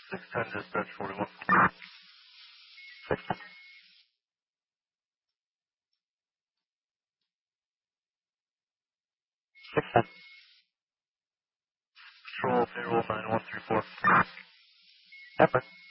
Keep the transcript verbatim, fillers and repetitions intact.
six ten dispatch forty-one. six ten. six ten. Control payroll nine one three four. Pepper.